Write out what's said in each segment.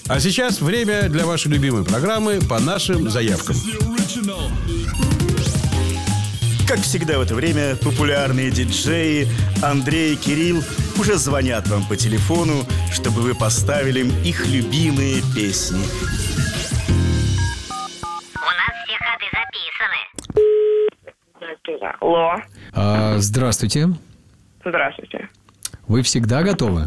А сейчас время для вашей любимой программы «По нашим заявкам». Как всегда в это время популярные диджеи Андрей и Кирилл уже звонят вам по телефону, чтобы вы поставили им их любимые песни. У нас все ходы записаны. Алло. Здравствуйте. Здравствуйте. Вы всегда готовы?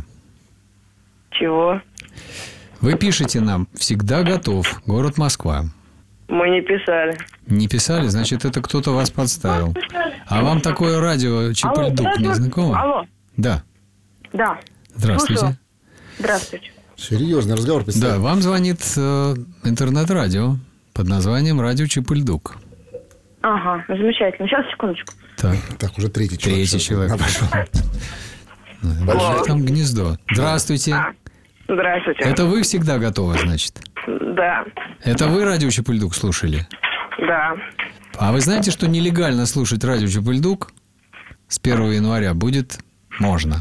Чего? Вы пишете нам «Всегда готов», город Москва. Мы не писали. Не писали, значит, это кто-то вас подставил. А вам такое радио Чип-Ль-Дук не знакомо? Алло. Да. Да. Здравствуйте. Слушаю. Здравствуйте. Серьезный разговор, Да, представь. вам звонит интернет-радио под названием «Радио Чип-Ль-Дук». Ага, замечательно. Сейчас, секундочку. Так, уже третий человек. Третий человек пошел. Алло. Там гнездо. Здравствуйте. Здравствуйте. Это вы всегда готовы, значит? Да. Это вы радио Чип-Ль-Дук слушали? Да. А вы знаете, что нелегально слушать радио Чип-Ль-Дук с 1 января будет можно?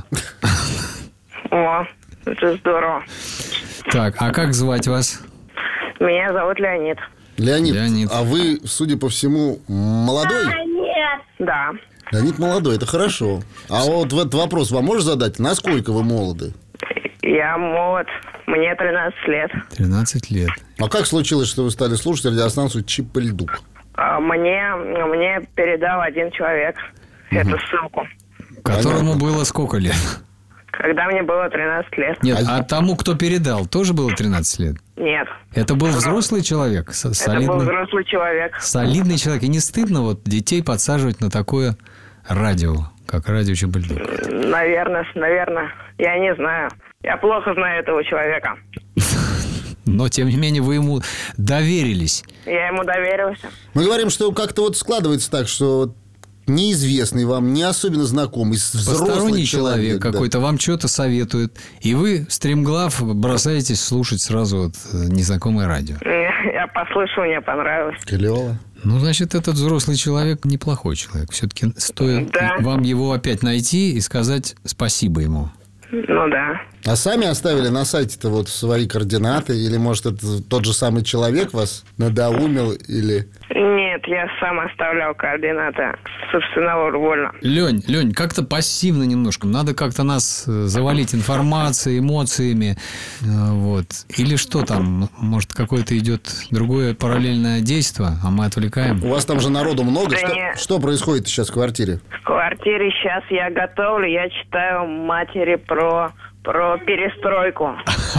О, это здорово. Так, а как звать вас? Меня зовут Леонид. Леонид, а вы, судя по всему, молодой? Да. Леонид молодой, это хорошо. А вот в этот вопрос вам можешь задать? Насколько вы молоды? Я молод. Мне 13 лет. 13 лет. А как случилось, что вы стали слушать радиостанцию Чип-Ль-Дук? Мне передал один человек эту ссылку. Которому было сколько лет? Когда мне было 13 лет. Нет, а тому, кто передал, тоже было 13 лет? Нет. Это был взрослый человек? Это был взрослый человек. Солидный человек. И не стыдно вот детей подсаживать на такое радио, как радио Чип-Ль-Дук? Наверное. Я не знаю. Я плохо знаю этого человека. Но, тем не менее, вы ему доверились. Я ему доверился. Мы говорим, что как-то вот складывается так, что неизвестный вам, не особенно знакомый, взрослый Посторонний человек да. какой-то вам что-то советует. И вы, стремглав, бросаетесь слушать сразу вот незнакомое радио. Я послушал, мне понравилось. Клево. Ну, значит, этот взрослый человек неплохой человек. Все-таки стоит вам его опять найти и сказать спасибо ему. Ну да. А сами оставили на сайте-то вот свои координаты? Или, может, это тот же самый человек вас надоумил? Или... Нет, я сам оставлял координаты собственнорвольно. Лень, как-то пассивно немножко. Надо как-то нас завалить информацией, эмоциями. Вот. Или что там? Может, какое-то идет другое параллельное действие, а мы отвлекаем? У вас там же народу много. Да что происходит сейчас в квартире? В квартире сейчас я готовлю, я читаю матери про перестройку.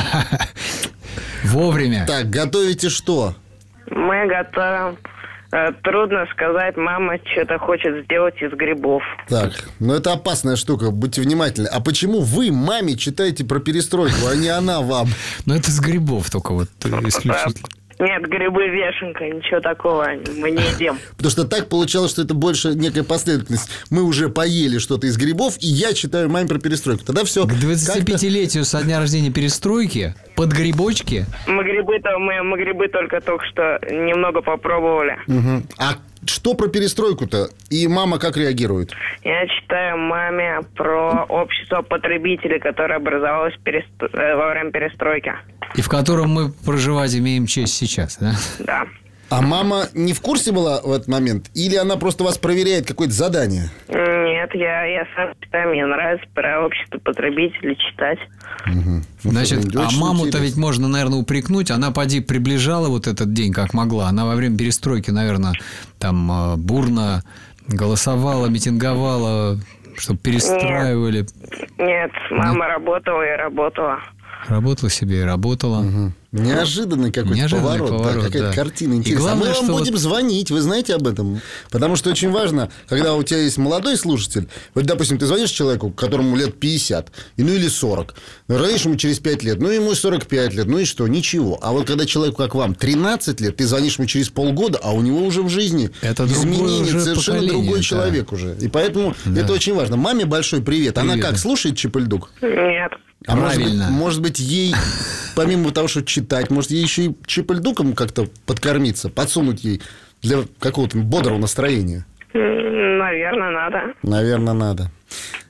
Вовремя. Так, готовите что? Мы готовим... Трудно сказать, мама что-то хочет сделать из грибов. Так, ну это опасная штука, будьте внимательны. А почему вы маме читаете про перестройку, а не она вам? Ну, это с грибов только вот исключительно. Нет, грибы вешенка, ничего такого мы не едим. Потому что так получалось, что это больше некая последовательность. Мы уже поели что-то из грибов, и я читаю маме про перестройку. Тогда все. К 25-летию со дня рождения перестройки под грибочки. Мы грибы только что немного попробовали. Угу. А что про перестройку-то? И мама как реагирует? Я читаю маме про общество потребителей, которое образовалось во время перестройки. И в котором мы проживать имеем честь сейчас, да? Да. А мама не в курсе была в этот момент? Или она просто вас проверяет, какое-то задание? Нет, я сам читаю, мне нравится про общество потребителей читать. Угу. Значит, а маму-то ведь можно, наверное, упрекнуть. Она, поди, приближала вот этот день, как могла. Она во время перестройки, наверное, там бурно голосовала, митинговала, чтобы перестраивали. Нет, мама работала и работала. Работала себе и работала. Угу. Неожиданный какой-то поворот, да, какая-то картина интересная. Главное, а мы вам будем звонить, вы знаете об этом? Потому что очень важно, когда у тебя есть молодой слушатель, вот, допустим, ты звонишь человеку, которому лет 50, ну или 40, звонишь ему через 5 лет, ну ему 45 лет, ну и что, ничего. А вот когда человеку, как вам, 13 лет, ты звонишь ему через полгода, а у него уже в жизни это изменения, уже совершенно другой да. человек уже. И поэтому это очень важно. Маме большой привет. Она как, слушает Чип-Ль-Дук? Нет. А может быть, ей, помимо того, что читать, может, ей еще и Чип-Ль-Дуком как-то подкормиться, подсунуть ей для какого-то бодрого настроения? Наверное, надо. Наверное, надо.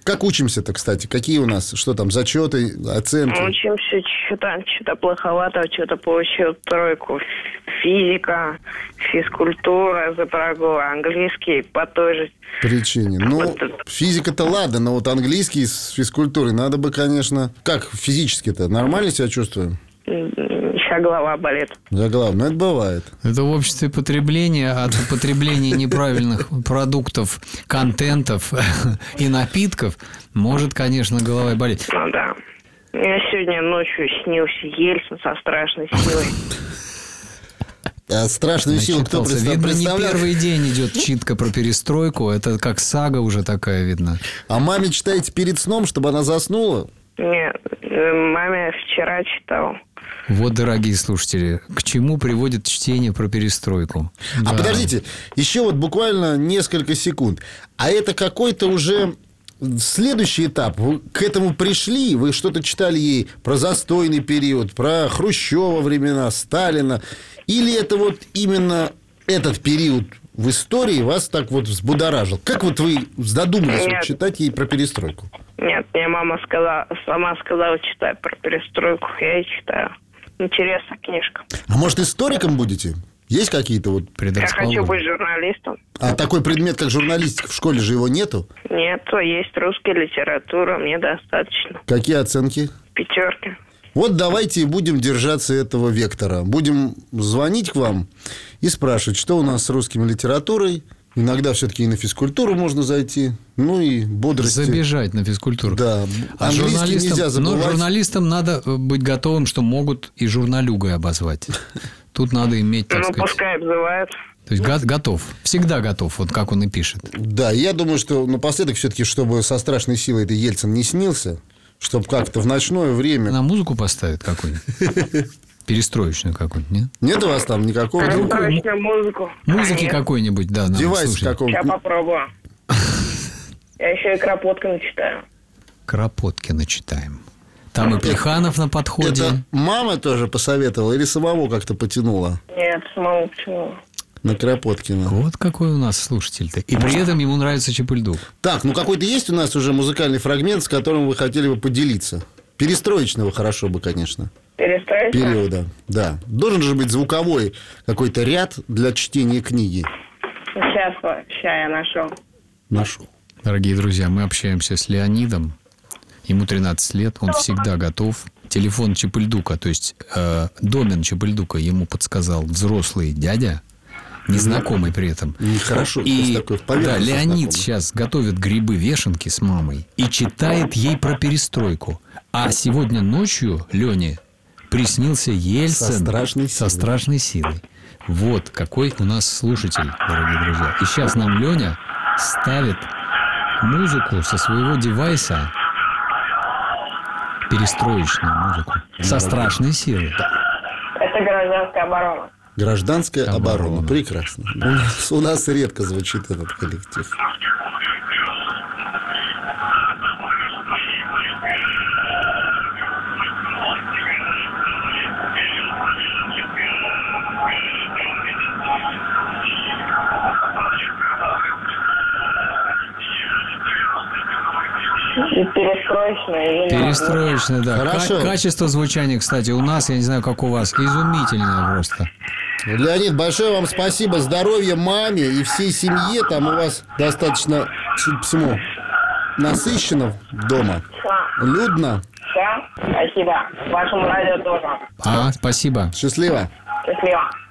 Как учимся-то, кстати? Какие у нас? Что там, зачеты, оценки? Учимся что-то плоховато, что-то получил 3. Физика, физкультура за прогул, английский по той же. Причине. Ну, физика-то ладно, но вот английский с физкультурой надо бы, конечно... Как физически-то? Нормально себя чувствуем? Сейчас голова болит. Да, главное, это бывает. Это в обществе потребления, от употребления неправильных продуктов, контентов и напитков может, конечно, голова болеть. Ну да. Мне сегодня ночью снился Ельцин со страшной силой. А страшную силу кто Видно, представлял? не первый день идет читка про перестройку. Это как сага уже такая, видно. А маме читаете перед сном, чтобы она заснула? Нет, маме вчера читал. Вот, дорогие слушатели, к чему приводит чтение про перестройку? А Да. подождите, еще вот буквально несколько секунд. А это какой-то уже следующий этап. Вы к этому пришли, вы что-то читали ей про застойный период, про Хрущева времена, Сталина. Или это вот именно этот период в истории вас так вот взбудоражил? Как вот вы задумались вот читать ей про перестройку? Нет, мне мама сама сказала читать про перестройку. Я и читаю. Интересная книжка. А может, историком будете? Есть какие-то вот... Я хочу быть журналистом. А такой предмет, как журналистика, в школе же его нету? Нет, есть русская литература, мне достаточно. Какие оценки? 5. Вот давайте будем держаться этого вектора. Будем звонить к вам и спрашивать, что у нас с русской литературой. Иногда все-таки и на физкультуру можно зайти. Ну и бодрости. Забежать на физкультуру. Да. А Английский нельзя забывать. Но журналистам надо быть готовым, что могут и журналюгой обозвать. Тут надо иметь, так сказать... пускай обзывают. То есть готов. Всегда готов, вот как он и пишет. Да, я думаю, что напоследок все-таки, чтобы со страшной силой это Ельцин не снился, чтобы как-то в ночное время... На музыку поставит какую-нибудь? Перестроечную какую-нибудь, нет? Нет у вас там никакого... Перестроечную музыку. Музыки какой-нибудь, да. Девайс Сейчас какого-нибудь. попробую. Я еще и Кропоткина читаю. Кропоткина читаем. Там и Плеханов на подходе. Это мама тоже посоветовала или самого как-то потянула? Нет, самому почему? На Кропоткина. Вот какой у нас слушатель-то. И при этом ему нравится Чапульдук. Так, ну какой-то есть у нас уже музыкальный фрагмент, с которым вы хотели бы поделиться? Перестроечного хорошо бы, конечно. Перестроечного? Периода, да. Должен же быть звуковой какой-то ряд для чтения книги. Сейчас я нашел. Нашел. Дорогие друзья, мы общаемся с Леонидом. Ему 13 лет, он всегда готов. Телефон Чапульдука, то есть домен Чапульдука ему подсказал взрослый дядя, незнакомый при этом. Нехорошо. И такой, да, Леонид сейчас готовит грибы-вешенки с мамой и читает ей про перестройку. А сегодня ночью Лене приснился Ельцин со страшной силой. Вот какой у нас слушатель, дорогие друзья. И сейчас нам Леня ставит музыку со своего девайса, перестроечную музыку, со страшной силой. Это гражданская оборона. Гражданская оборона. Прекрасно. У нас редко звучит этот коллектив. Перестроечная, да. Хорошо. Качество звучания, кстати, у нас, я не знаю, как у вас, изумительное просто. Леонид, большое вам спасибо. Здоровья маме и всей семье. Там у вас достаточно, судя по всему, насыщенно дома. Людно. Да, спасибо. Вашему радио тоже. Спасибо. Счастливо. Счастливо.